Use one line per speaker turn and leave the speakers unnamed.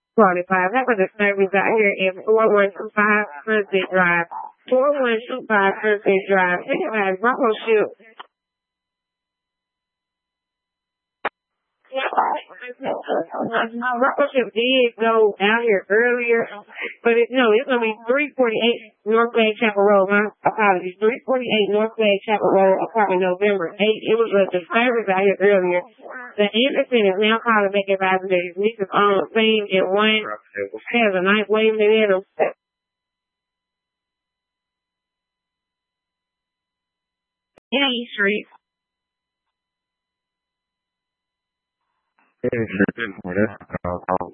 45. That was a service out here in 4125 Sunset Drive. 4125 Sunset Drive. It has Bravo Ship. Bravo Ship did go out here earlier, but it's going to be 348 North Flag Chapel Road. My apologies. 348 North Flag Chapel Road, apartment November 8th. It was a disturbance out here earlier. The Anderson is now calling back advising that his niece is on the scene at 1. Has a knife waving at him. In East Street.
Yeah, sure. That's